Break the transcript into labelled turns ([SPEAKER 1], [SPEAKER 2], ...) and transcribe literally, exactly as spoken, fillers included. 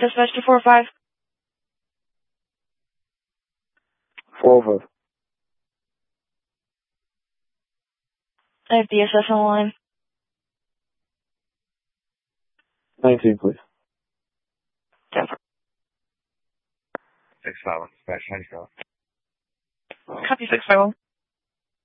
[SPEAKER 1] Dispatch to four five.
[SPEAKER 2] four oh five.
[SPEAKER 1] I have D S S on the line.
[SPEAKER 2] nineteen, please.
[SPEAKER 1] Denver.
[SPEAKER 3] six five one, dispatch, how do you feel?
[SPEAKER 1] Copy six five one.